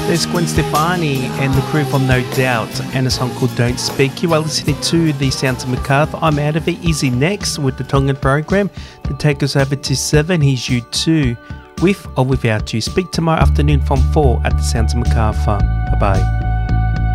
There's Gwen Stefani and the crew from No Doubt and a song called Don't Speak. You are listening to The Sounds of Macarthur. I'm out of it. Easy next with the Tongan program to take us over to 7. Here's U2 with or without you. Speak tomorrow afternoon from 4 at The Sounds of Macarthur. Bye-bye.